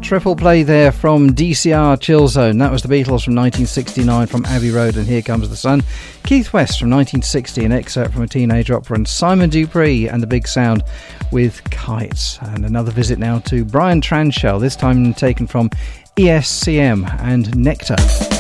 Triple play there from DCR Chill Zone. That was the Beatles from 1969 from Abbey Road and Here Comes the Sun. Keith West from 1960, an excerpt from a teenage opera, and Simon Dupree and the Big Sound with Kites. And another visit now to Brian Transhell, this time taken from ESCM and Nectar.